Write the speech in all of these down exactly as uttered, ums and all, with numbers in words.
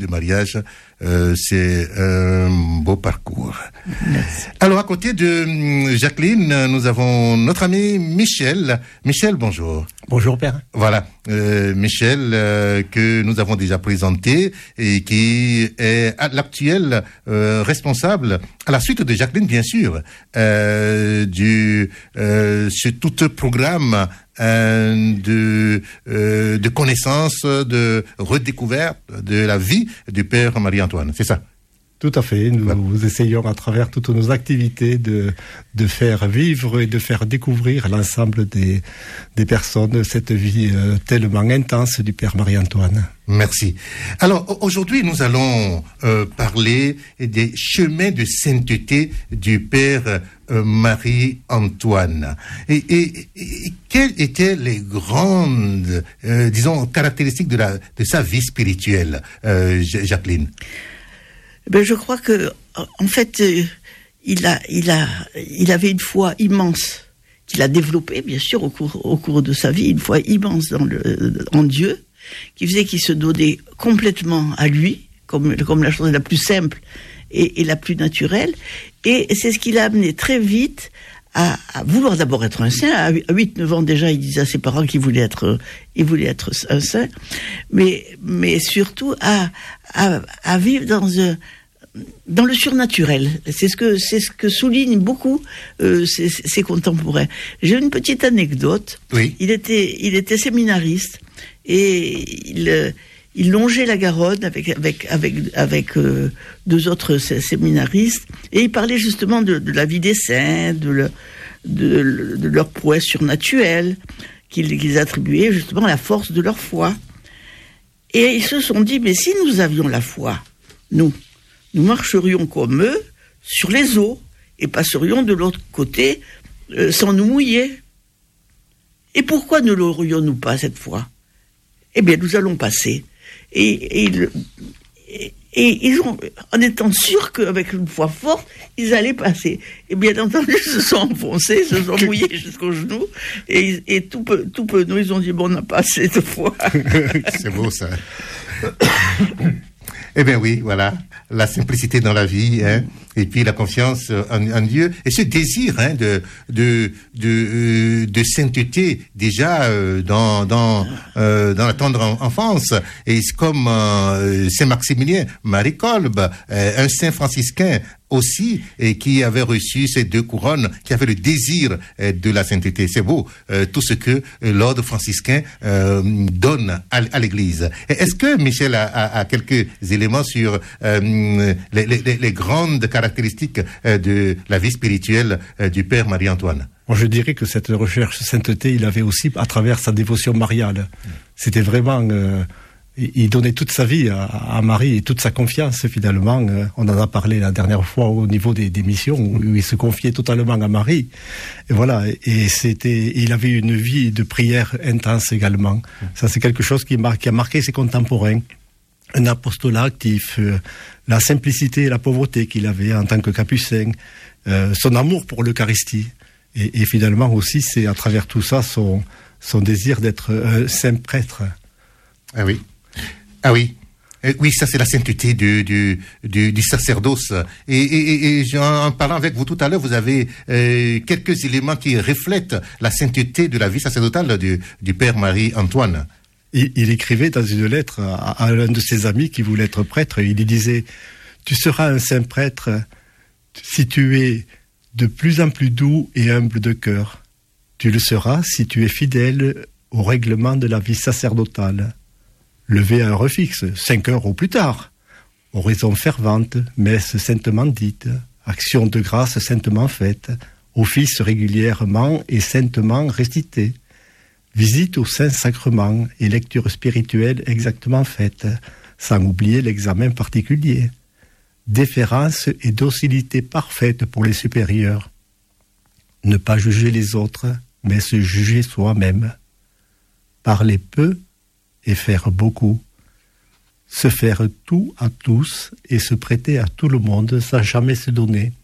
de mariage. Euh, c'est un beau parcours. Merci. Alors, à côté de Jacqueline, nous avons notre ami Michel. Michel, bonjour. Bonjour, père. Voilà, euh, Michel, euh, que nous avons déjà présenté et qui est l'actuel euh, responsable, à la suite de Jacqueline, bien sûr, euh, du euh, sur tout ce programme euh, de euh, de connaissance, de redécouverte de la vie du Père Marie-Antoine. C'est ça? Tout à fait. Nous voilà. essayons à travers toutes nos activités de, de faire vivre et de faire découvrir l'ensemble des, des personnes cette vie euh, tellement intense du Père Marie-Antoine. Merci. Alors aujourd'hui, nous allons euh, parler des chemins de sainteté du Père euh, Marie-Antoine. Et, et, et quelles étaient les grandes, euh, disons, caractéristiques de, la, de sa vie spirituelle, euh, Jacqueline? Ben, je crois que, en fait, euh, il a, il a, il avait une foi immense qu'il a développée, bien sûr, au cours, au cours de sa vie, une foi immense dans le, en Dieu, qui faisait qu'il se donnait complètement à lui, comme, comme la chose la plus simple et, et la plus naturelle. Et c'est ce qui l'a amené très vite à, à vouloir d'abord être un saint. À huit neuf ans déjà, il disait à ses parents qu'il voulait être, il voulait être un saint, mais, mais surtout à, à, à vivre dans un, dans le surnaturel. C'est ce que, c'est ce que soulignent beaucoup euh, ses, ses contemporains. J'ai une petite anecdote. Oui. Il était, il était séminariste et il, il longeait la Garonne avec, avec, avec, avec euh, deux autres séminaristes et il parlait justement de, de la vie des saints, de, le, de, de leur prouesse surnaturelle qu'ils, qu'ils attribuaient justement à la force de leur foi. Et ils se sont dit, mais si nous avions la foi, nous, nous marcherions comme eux sur les eaux et passerions de l'autre côté euh, sans nous mouiller. Et pourquoi ne l'aurions-nous pas cette foi? Eh bien, nous allons passer. Et, et, et, et ils ont, en étant sûrs qu'avec une foi forte, ils allaient passer. Et bien entendu, ils se sont enfoncés, ils se sont mouillés jusqu'aux genoux, et, et tout peu, tout peu, nous, ils ont dit, bon, on n'a pas assez de foi. C'est beau, ça. Eh bien oui, voilà, la simplicité dans la vie, hein, et puis la confiance en, en Dieu, et ce désir hein, de, de, de, de sainteté déjà euh, dans, dans, euh, dans la tendre enfance. Et c'est comme euh, Saint Maximilien, Marie Kolb, euh, un saint franciscain aussi, et qui avait reçu ces deux couronnes, qui avait le désir euh, de la sainteté. C'est beau, euh, tout ce que euh, l'ordre franciscain euh, donne à, à l'Église. Et est-ce que Michel a, a, a quelques éléments sur euh, les, les, les grandes caractéristiques euh, de la vie spirituelle euh, du Père Marie-Antoine? Moi, je dirais que cette recherche sainteté, il avait aussi à travers sa dévotion mariale. C'était vraiment... Euh, il donnait toute sa vie à, à Marie et toute sa confiance finalement. On en a parlé la dernière fois au niveau des, des missions où il se confiait totalement à Marie. Et voilà. Et c'était, il avait une vie de prière intense également. Ça, c'est quelque chose qui, mar- qui a marqué ses contemporains. Un apostolat actif, euh, la simplicité et la pauvreté qu'il avait en tant que capucin, euh, son amour pour l'Eucharistie. Et, et finalement aussi, c'est à travers tout ça son, son désir d'être un saint prêtre. Ah oui. Ah oui, euh, oui, ça c'est la sainteté du, du, du, du sacerdoce. Et, et, et en parlant avec vous tout à l'heure, vous avez euh, quelques éléments qui reflètent la sainteté de la vie sacerdotale du, du Père Marie-Antoine. Il, il écrivait dans une lettre à, à l'un de ses amis qui voulait être prêtre, il lui disait « Tu seras un saint prêtre si tu es de plus en plus doux et humble de cœur. Tu le seras si tu es fidèle au règlement de la vie sacerdotale. » Levé à heure fixe, cinq heures au plus tard. Oraison fervente, messe saintement dite, action de grâce saintement faite, office régulièrement et saintement récité, visite au Saint-Sacrement et lecture spirituelle exactement faite, sans oublier l'examen particulier, déférence et docilité parfaite pour les supérieurs. Ne pas juger les autres, mais se juger soi-même. Parler peu et faire beaucoup, se faire tout à tous et se prêter à tout le monde sans jamais se donner,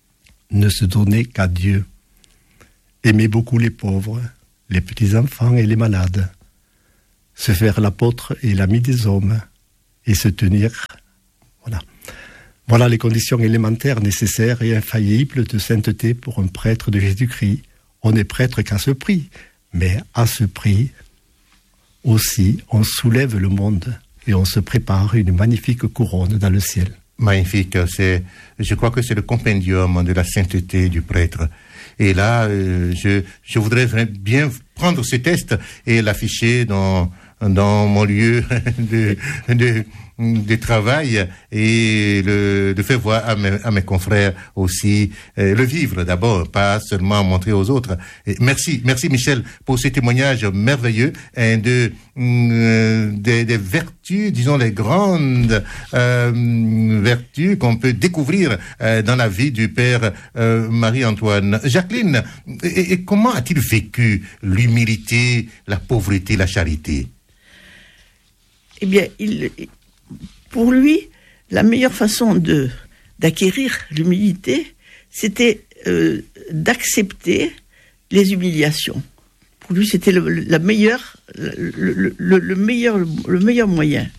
ne se donner qu'à Dieu, aimer beaucoup les pauvres, les petits-enfants et les malades, se faire l'apôtre et l'ami des hommes, et se tenir. Voilà. Voilà les conditions élémentaires nécessaires et infaillibles de sainteté pour un prêtre de Jésus-Christ. On n'est prêtre qu'à ce prix, mais à ce prix aussi, on soulève le monde et on se prépare une magnifique couronne dans le ciel. Magnifique, c'est, je crois que c'est le compendium de la sainteté du prêtre. Et là, euh, je, je voudrais bien prendre ce test et l'afficher dans, dans mon lieu de, de, de travail et le, de faire voir à mes, à mes confrères aussi, euh, le vivre d'abord, pas seulement montrer aux autres. Et merci, merci Michel pour ce témoignage merveilleux hein, de, euh, des, des vertus, disons les grandes euh, vertus qu'on peut découvrir euh, dans la vie du Père euh, Marie-Antoine. Jacqueline, et, et comment a-t-il vécu l'humilité, la pauvreté, la charité? Eh bien, il... Pour lui, la meilleure façon de d'acquérir l'humilité, c'était euh, d'accepter les humiliations. Pour lui, c'était le, la meilleure, le, le, le, meilleur, le meilleur moyen.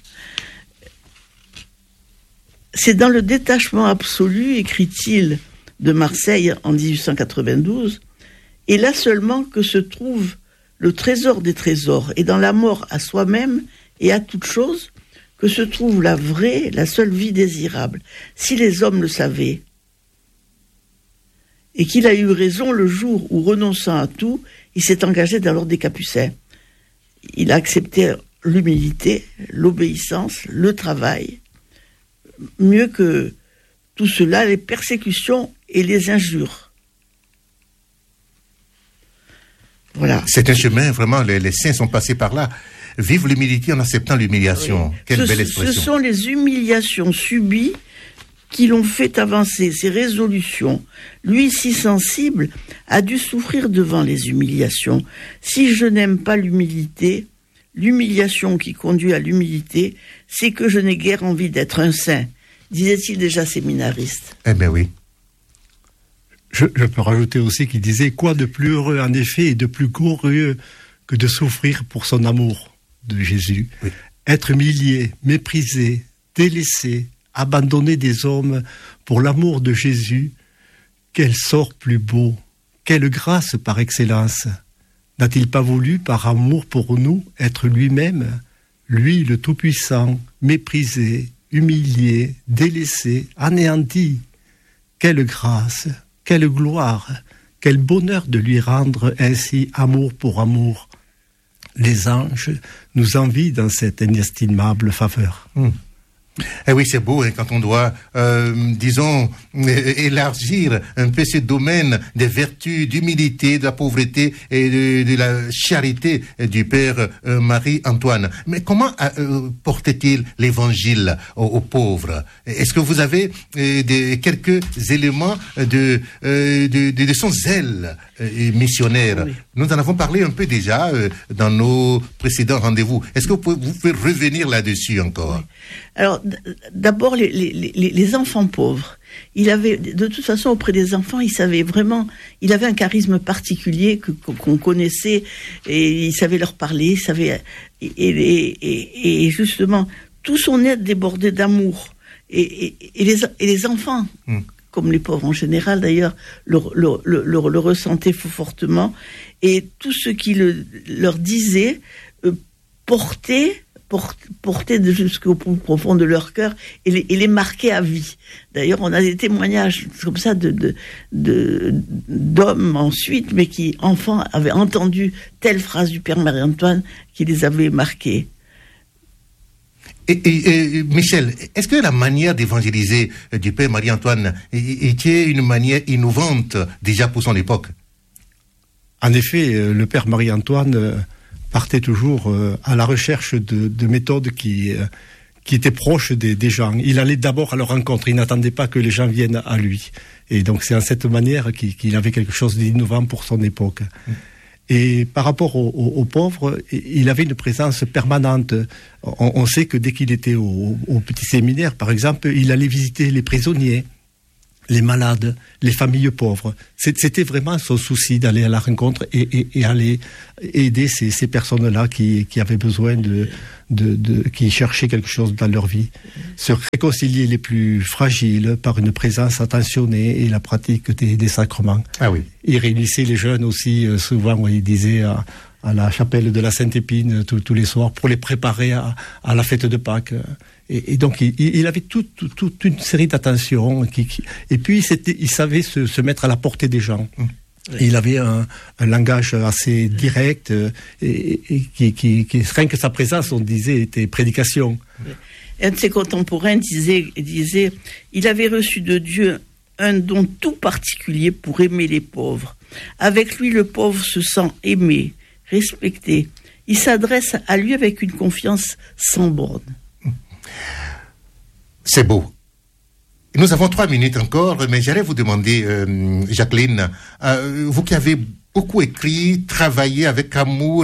C'est dans le détachement absolu, écrit-il, de Marseille en dix-huit cent quatre-vingt-douze, et là seulement que se trouve le trésor des trésors, et dans la mort à soi-même et à toute chose, que se trouve la vraie, la seule vie désirable. Si les hommes le savaient, et qu'il a eu raison le jour où, renonçant à tout, il s'est engagé dans l'ordre des Capucins. Il a accepté l'humilité, l'obéissance, le travail, mieux que tout cela, les persécutions et les injures. Voilà. C'est un chemin, vraiment, les, les saints sont passés par là. Vive l'humilité en acceptant l'humiliation. Oui. Quelle ce, belle expression. Ce sont les humiliations subies qui l'ont fait avancer, ses résolutions. Lui, si sensible, a dû souffrir devant les humiliations. Si je n'aime pas l'humilité, l'humiliation qui conduit à l'humilité, c'est que je n'ai guère envie d'être un saint, disait-il déjà séminariste. Eh bien oui. Je, je peux rajouter aussi qu'il disait, quoi de plus heureux en effet et de plus glorieux que de souffrir pour son amour de Jésus, oui. Être humilié, méprisé, délaissé, abandonné des hommes pour l'amour de Jésus, quel sort plus beau, quelle grâce par excellence. N'a-t-il pas voulu, par amour pour nous, être lui-même, lui le Tout-Puissant, méprisé, humilié, délaissé, anéanti? Quelle grâce, quelle gloire, quel bonheur de lui rendre ainsi amour pour amour. Les anges nous envient dans cette inestimable faveur. Mmh. Eh oui, c'est beau hein, quand on doit, euh, disons, élargir un peu ce domaine des vertus, d'humilité, de la pauvreté et de, de la charité du Père euh, Marie-Antoine. Mais comment euh, portait-il l'évangile aux, aux pauvres? Est-ce que vous avez euh, des, quelques éléments de, euh, de, de, de son zèle euh, missionnaire? Oui. Nous en avons parlé un peu déjà euh, dans nos précédents rendez-vous. Est-ce que vous pouvez, vous pouvez revenir là-dessus encore? Oui. Alors, d'abord, les, les, les, les enfants pauvres. Il avait, de toute façon, auprès des enfants, il savait vraiment, il avait un charisme particulier que, qu'on connaissait, et il savait leur parler, il savait, et, et, et, et justement, tout son être débordait d'amour. Et, et, et, les, et les enfants, mmh. comme les pauvres en général d'ailleurs, le, le, le, le, le ressentaient fortement, et tout ce qu'il le, leur disait euh, portait porter jusqu'au plus profond de leur cœur et les, et les marquer à vie. D'ailleurs, on a des témoignages comme ça de, de, de, d'hommes ensuite, mais qui, enfants, avaient entendu telle phrase du Père Marie-Antoine qui les avait marqués. Et, et, et Michel, est-ce que la manière d'évangéliser du Père Marie-Antoine était une manière innovante déjà pour son époque? En effet, le Père Marie-Antoine partait toujours euh, à la recherche de, de méthodes qui, euh, qui étaient proches des, des gens. Il allait d'abord à leur rencontre, il n'attendait pas que les gens viennent à lui. Et donc c'est en cette manière qu'il, qu'il avait quelque chose d'innovant pour son époque. Mmh. Et par rapport aux, aux, aux pauvres, il avait une présence permanente. On, on sait que dès qu'il était au, au petit séminaire, par exemple, il allait visiter les prisonniers, les malades, les familles pauvres. C'était vraiment son souci d'aller à la rencontre et, et, et aller aider ces, ces personnes-là qui, qui avaient besoin de, de, de, qui cherchaient quelque chose dans leur vie. Se réconcilier les plus fragiles par une présence attentionnée et la pratique des, des sacrements. Ah oui. Il réunissait les jeunes aussi, souvent, il disait à, à la chapelle de la Sainte-Épine tous, tous les soirs pour les préparer à, à la fête de Pâques. Et, et donc, il, il avait toute tout, tout une série d'attentions. Qui, qui, et puis, il savait se, se mettre à la portée des gens. Mmh. Et il avait un, un langage assez direct et, et qui, qui, qui, rien que sa présence, on disait, était prédication. Un de ses contemporains disait, disait « Il avait reçu de Dieu un don tout particulier pour aimer les pauvres. Avec lui, le pauvre se sent aimé, respecté. Il s'adresse à lui avec une confiance sans borne. » C'est beau. Nous avons trois minutes encore, mais j'allais vous demander, euh, Jacqueline, euh, vous qui avez beaucoup écrit, travaillé avec amour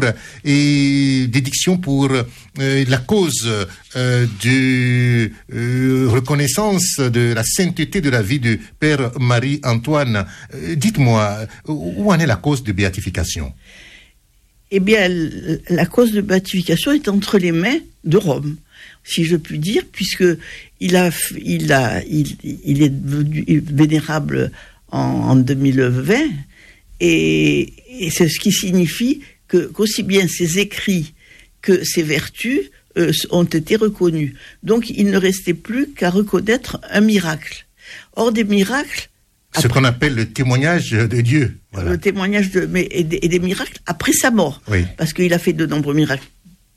et dédiction pour euh, la cause euh, de euh, reconnaissance de la sainteté de la vie du Père Marie-Antoine. Euh, dites-moi, où en est la cause de béatification ? Eh bien, la cause de béatification est entre les mains de Rome, si je puis dire, puisque il a, il a, il, il est devenu vénérable en, en deux mille vingt, et, et c'est ce qui signifie que qu'aussi bien ses écrits que ses vertus euh, ont été reconnus. Donc, il ne restait plus qu'à reconnaître un miracle. Or, des miracles. Ce après, qu'on appelle le témoignage de Dieu. Voilà. Le témoignage de, mais et des, et des miracles après sa mort, oui. Parce qu'il a fait de nombreux miracles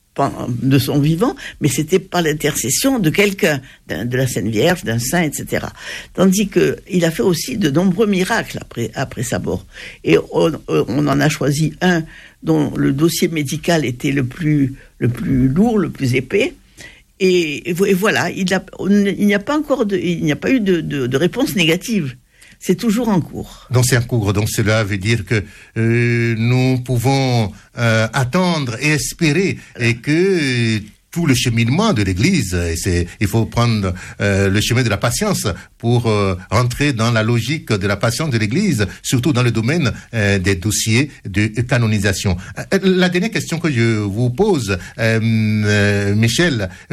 de son vivant, mais c'était par l'intercession de quelqu'un, de la Sainte Vierge, d'un saint, et cetera. Tandis que il a fait aussi de nombreux miracles après après sa mort. Et on, on en a choisi un dont le dossier médical était le plus le plus lourd, le plus épais. Et, et voilà, il, a, on, il n'y a pas encore de, il n'y a pas eu de, de, de réponse négative. C'est toujours en cours. Donc c'est en cours. Donc cela veut dire que euh, nous pouvons euh, attendre et espérer et que euh, tout le cheminement de l'Église, et c'est, il faut prendre euh, le chemin de la patience pour euh, entrer dans la logique de la patience de l'Église, surtout dans le domaine euh, des dossiers de canonisation. Euh, la dernière question que je vous pose, euh, euh, Michel, euh,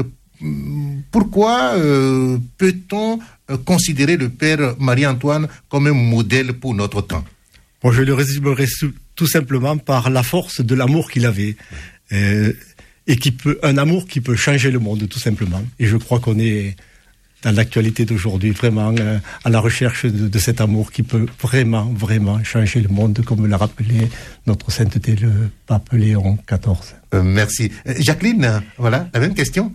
pourquoi euh, peut-on considérer le Père Marie-Antoine comme un modèle pour notre temps? Bon, je le résumerai tout simplement par la force de l'amour qu'il avait, euh, et qui peut, un amour qui peut changer le monde, tout simplement. Et je crois qu'on est dans l'actualité d'aujourd'hui vraiment euh, à la recherche de, de cet amour qui peut vraiment, vraiment changer le monde, comme l'a rappelé notre sainteté, le pape Léon quatorze. Euh, merci. Euh, Jacqueline, voilà, la même question.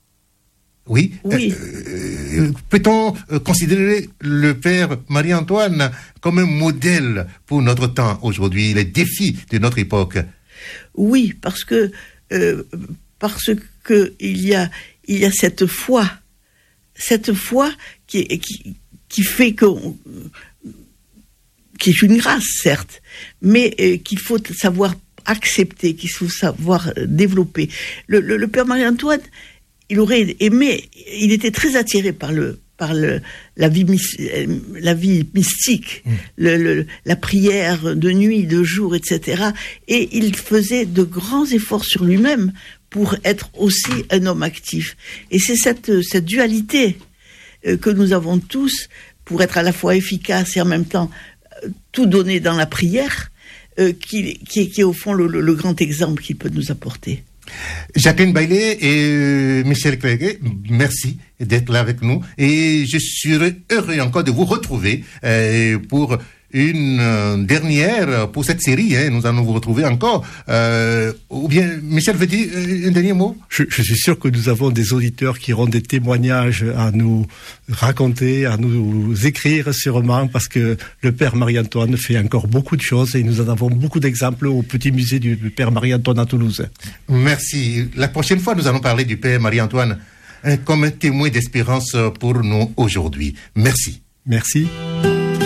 Oui. oui. Euh, peut-on considérer le Père Marie-Antoine comme un modèle pour notre temps aujourd'hui, les défis de notre époque? Oui, parce que euh, parce que il y a il y a cette foi, cette foi qui qui qui fait que qui est une grâce certes, mais euh, qu'il faut savoir accepter, qu'il faut savoir développer. Le, le, le Père Marie-Antoine, il aurait aimé, il était très attiré par le, par le, la vie, la vie mystique, mmh. le, le, la prière de nuit, de jour, et cetera. Et il faisait de grands efforts sur lui-même pour être aussi un homme actif. Et c'est cette, cette dualité euh, que nous avons tous pour être à la fois efficace et en même temps euh, tout donner dans la prière, euh, qui, qui, qui est au fond le, le, le grand exemple qu'il peut nous apporter. Jacqueline Baillet et Michel Clerguet, merci d'être là avec nous et je serai heureux encore de vous retrouver euh, pour une euh, dernière, pour cette série, hein, nous allons vous retrouver encore. Euh, ou bien, Michel veut dire un dernier mot? je, je suis sûr que nous avons des auditeurs qui auront des témoignages à nous raconter, à nous écrire sûrement, parce que le Père Marie-Antoine fait encore beaucoup de choses et nous en avons beaucoup d'exemples au petit musée du Père Marie-Antoine à Toulouse. Merci. La prochaine fois, nous allons parler du Père Marie-Antoine hein, comme un témoin d'espérance pour nous aujourd'hui. Merci. Merci.